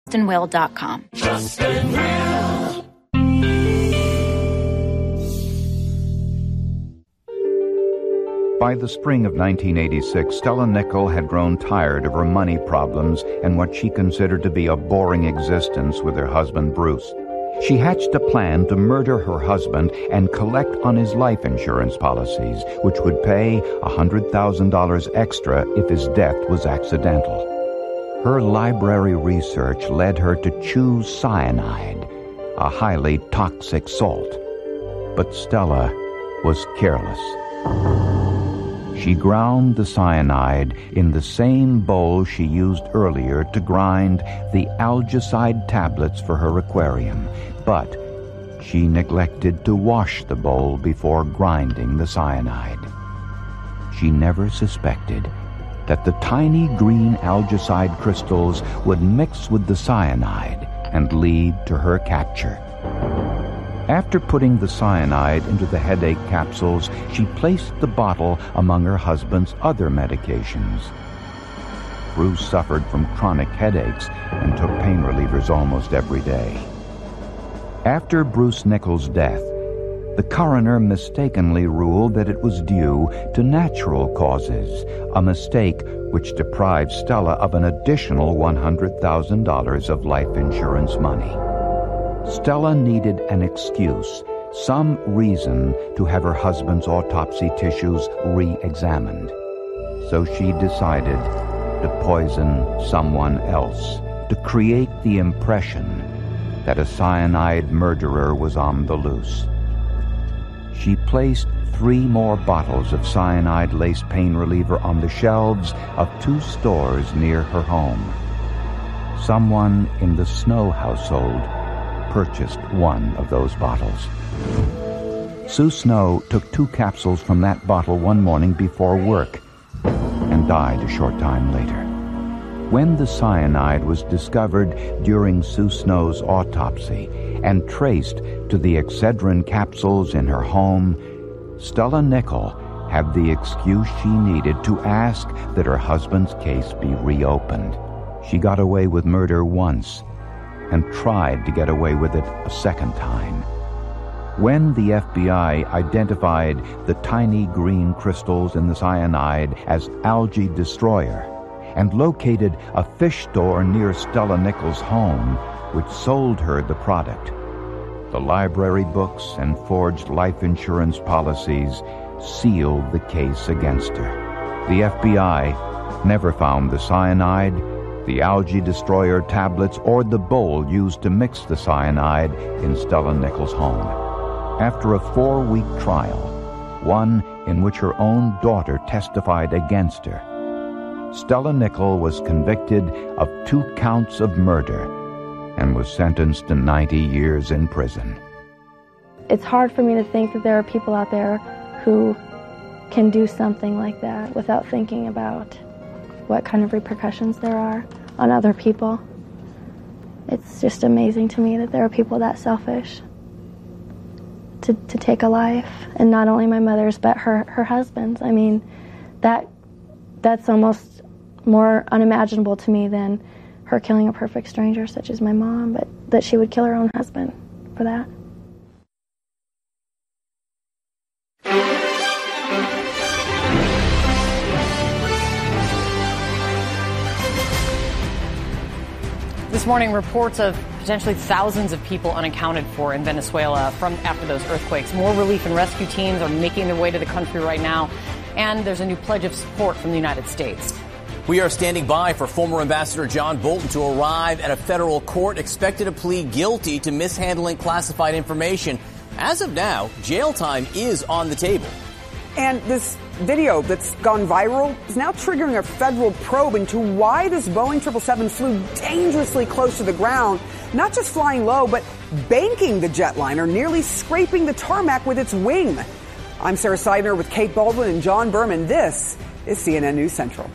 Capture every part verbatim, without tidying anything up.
trust and will dot com. Trust and Will. By the spring of nineteen eighty-six, Stella Nickell had grown tired of her money problems and what she considered to be a boring existence with her husband, Bruce. She hatched a plan to murder her husband and collect on his life insurance policies, which would pay one hundred thousand dollars extra if his death was accidental. Her library research led her to choose cyanide, a highly toxic salt. But Stella was careless. She ground the cyanide in the same bowl she used earlier to grind the algicide tablets for her aquarium, but she neglected to wash the bowl before grinding the cyanide. She never suspected that the tiny green algicide crystals would mix with the cyanide and lead to her capture. After putting the cyanide into the headache capsules, she placed the bottle among her husband's other medications. Bruce suffered from chronic headaches and took pain relievers almost every day. After Bruce Nickell's death, the coroner mistakenly ruled that it was due to natural causes, a mistake which deprived Stella of an additional one hundred thousand dollars of life insurance money. Stella needed an excuse, some reason to have her husband's autopsy tissues re-examined. So she decided to poison someone else, to create the impression that a cyanide murderer was on the loose. She placed three more bottles of cyanide-laced pain reliever on the shelves of two stores near her home. Someone in the Snow household purchased one of those bottles. Sue Snow took two capsules from that bottle one morning before work and died a short time later. When the cyanide was discovered during Sue Snow's autopsy and traced to the Excedrin capsules in her home, Stella Nickell had the excuse she needed to ask that her husband's case be reopened. She got away with murder once and tried to get away with it a second time. When the F B I identified the tiny green crystals in the cyanide as algae destroyer and located a fish store near Stella Nickell's home, which sold her the product, the library books and forged life insurance policies sealed the case against her. The F B I never found the cyanide, the algae destroyer tablets, or the bowl used to mix the cyanide in Stella Nickell's home. After a four-week trial, one in which her own daughter testified against her, Stella Nickell was convicted of two counts of murder and was sentenced to ninety years in prison. It's hard for me to think that there are people out there who can do something like that without thinking about what kind of repercussions there are on other people. It's just amazing to me that there are people that selfish to, to take a life, and not only my mother's, but her, her husband's. I mean, that that's almost more unimaginable to me than her killing a perfect stranger such as my mom, but that she would kill her own husband for that. This morning, reports of potentially thousands of people unaccounted for in Venezuela from after those earthquakes. More relief and rescue teams are making their way to the country right now, and there's a new pledge of support from the United States. We are standing by for former Ambassador John Bolton to arrive at a federal court, expected to plead guilty to mishandling classified information. As of now, jail time is on the table. And this video that's gone viral is now triggering a federal probe into why this Boeing seven seventy-seven flew dangerously close to the ground, not just flying low, but banking the jetliner, nearly scraping the tarmac with its wing. I'm Sarah Seidner with Kate Baldwin and John Berman. This is C N N News Central.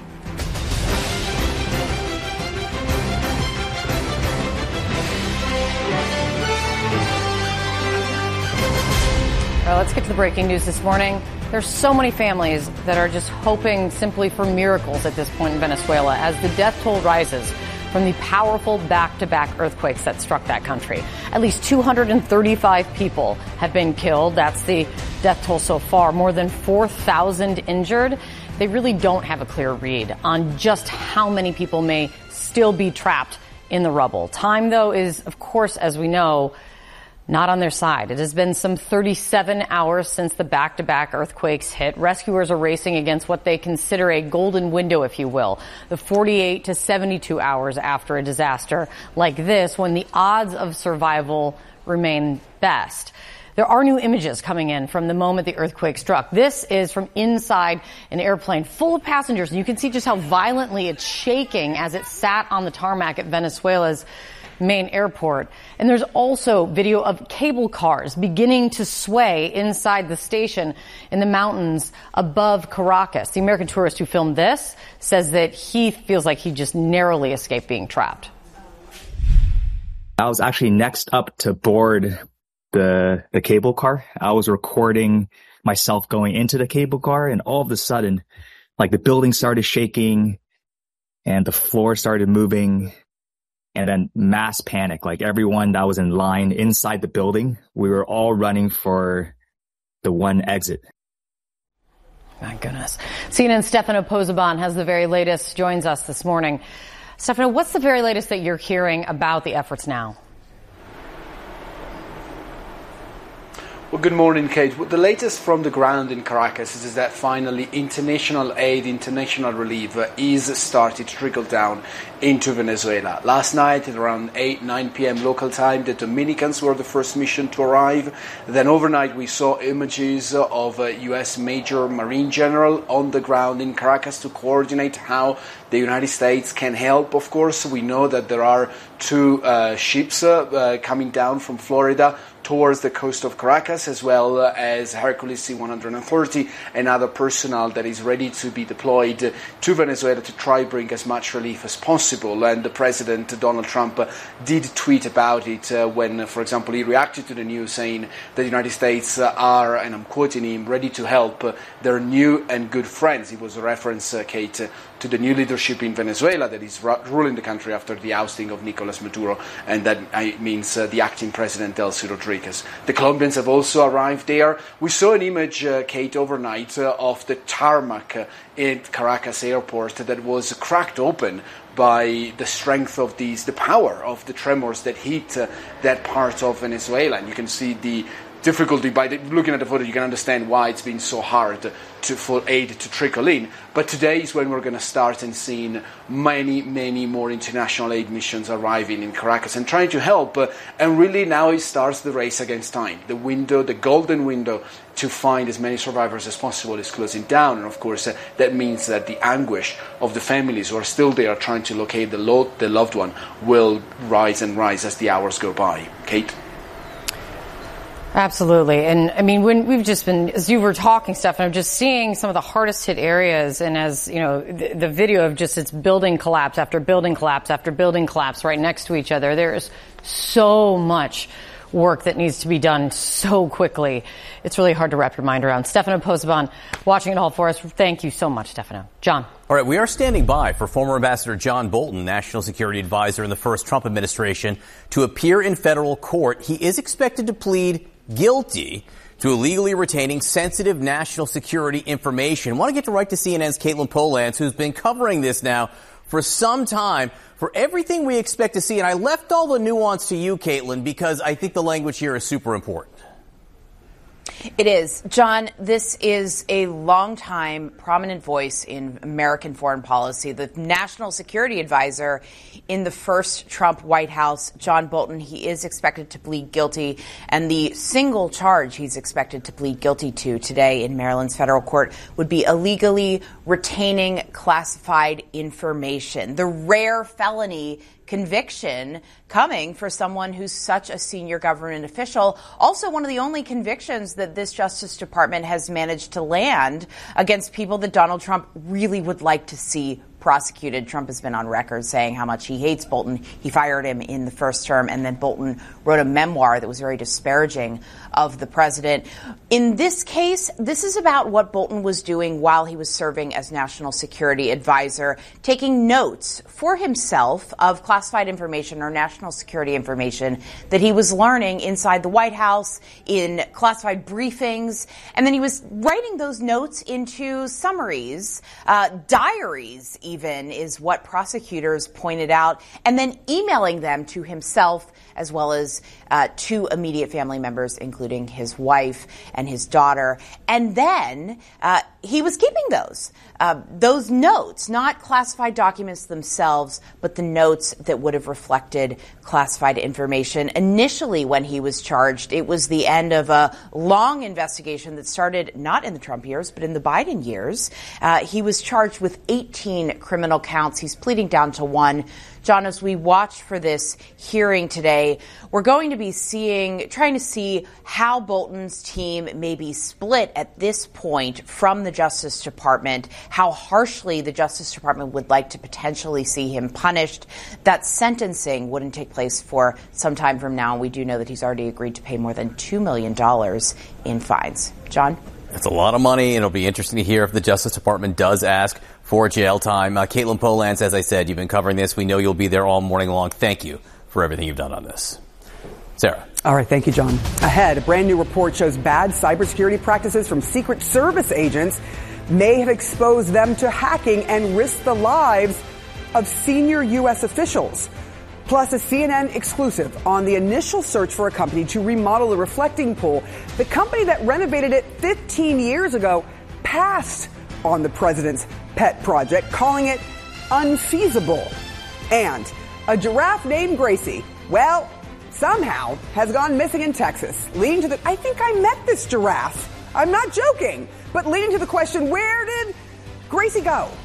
All right, let's get to the breaking news this morning. There's so many families that are just hoping simply for miracles at this point in Venezuela as the death toll rises. from the powerful back-to-back earthquakes that struck that country. At least two hundred thirty-five people have been killed. That's the death toll so far. More than four thousand injured. They really don't have a clear read on just how many people may still be trapped in the rubble. Time, though, is, of course, as we know, not on their side. It has been some thirty-seven hours since the back-to-back earthquakes hit. Rescuers are racing against what they consider a golden window, if you will, the forty-eight to seventy-two hours after a disaster like this, when the odds of survival remain best. There are new images coming in from the moment the earthquake struck. This is from inside an airplane full of passengers, and you can see just how violently it's shaking as it sat on the tarmac at Venezuela's main airport. And there's also video of cable cars beginning to sway inside the station in the mountains above Caracas. The American tourist who filmed this says that he feels like he just narrowly escaped being trapped. I was actually next up to board the the cable car. I was recording myself going into the cable car, and all of a sudden, like, the building started shaking and the floor started moving. And then mass panic, like everyone that was in line inside the building, we were all running for the one exit. My goodness. C N N's Stefano Pozzebon has the very latest, joins us this morning. Stefano, what's the very latest that you're hearing about the efforts now? Well, good morning, Kate. Well, the latest from the ground in Caracas is, is that finally international aid, international relief uh, is starting to trickle down into Venezuela. Last night at around eight, nine p.m. local time, the Dominicans were the first mission to arrive. Then overnight we saw images of a U S Major Marine General on the ground in Caracas to coordinate how the United States can help. Of course, we know that there are two uh, ships uh, uh, coming down from Florida towards the coast of Caracas, as well as Hercules C one thirty and other personnel that is ready to be deployed to Venezuela to try bring as much relief as possible. And the President, Donald Trump, did tweet about it uh, when, for example, he reacted to the news saying that the United States are, and I'm quoting him, ready to help uh, their new and good friends. It was a reference, uh, Kate, uh, to the new leadership in Venezuela that is ru- ruling the country after the ousting of Nicolas Maduro, and that uh, means uh, the acting president, Delcy Rodriguez. The Colombians have also arrived there. We saw an image, uh, Kate, overnight uh, of the tarmac uh, at Caracas airport that was cracked open by the strength of these, the power of the tremors that hit uh, that part of Venezuela. And you can see the difficulty by the, looking at the photo. You can understand why it's been so hard to, for aid to trickle in. But today is when we're going to start and seeing many, many more international aid missions arriving in Caracas and trying to help. Uh, and really now it starts the race against time. The window, the golden window to find as many survivors as possible is closing down. And of course, uh, that means that the anguish of the families who are still there trying to locate the, lo- the loved one will rise and rise as the hours go by. Kate? Absolutely. And I mean, when we've just been, as you were talking, Stefano, just seeing some of the hardest hit areas, and as, you know, the, the video of just its building collapse after building collapse after building collapse right next to each other, there is so much work that needs to be done so quickly. It's really hard to wrap your mind around. Stefano Pozzebon watching it all for us. Thank you so much, Stefano. John. All right, we are standing by for former Ambassador John Bolton, National Security Advisor in the first Trump administration, to appear in federal court. He is expected to plead guilty to illegally retaining sensitive national security information. I want to get to right to C N N's Caitlin Polans, who's been covering this now for some time, for everything we expect to see. And I left all the nuance to you, Caitlin, because I think the language here is super important. It is. John, this is a longtime prominent voice in American foreign policy. The national security advisor in the first Trump White House, John Bolton, he is expected to plead guilty. And the single charge he's expected to plead guilty to today in Maryland's federal court would be illegally retaining classified information. The rare felony conviction coming for someone who's such a senior government official. Also, one of the only convictions that this Justice Department has managed to land against people that Donald Trump really would like to see prosecuted. Trump has been on record saying how much he hates Bolton. He fired him in the first term, and then Bolton wrote a memoir that was very disparaging of the president. In this case, this is about what Bolton was doing while he was serving as national security advisor, taking notes for himself of classified information or national security information that he was learning inside the White House in classified briefings. And then he was writing those notes into summaries, uh, diaries even is what prosecutors pointed out, and then emailing them to himself as well as uh, two immediate family members, including his wife and his daughter. And then uh, he was keeping those, uh, those notes, not classified documents themselves, but the notes that would have reflected classified information. Initially, when he was charged, it was the end of a long investigation that started not in the Trump years, but in the Biden years. Uh, he was charged with eighteen criminal counts. He's pleading down to one. John, as we watch for this hearing today, we're going to be seeing, trying to see how Bolton's team may be split at this point from the Justice Department, how harshly the Justice Department would like to potentially see him punished. That sentencing wouldn't take place for some time from now, and we do know that he's already agreed to pay more than two million dollars in fines. John? That's a lot of money. It'll be interesting to hear if the Justice Department does ask for jail time. Uh, Caitlin Polans, as I said, you've been covering this. We know you'll be there all morning long. Thank you for everything you've done on this. Sarah. All right. Thank you, John. Ahead, a brand new report shows bad cybersecurity practices from Secret Service agents may have exposed them to hacking and risked the lives of senior U S officials. Plus, a C N N exclusive on the initial search for a company to remodel the reflecting pool. The company that renovated it fifteen years ago passed on the president's pet project, calling it unfeasible. And a giraffe named Gracie, well, somehow has gone missing in Texas, leading to the, I think I met this giraffe. I'm not joking, but leading to the question, where did Gracie go?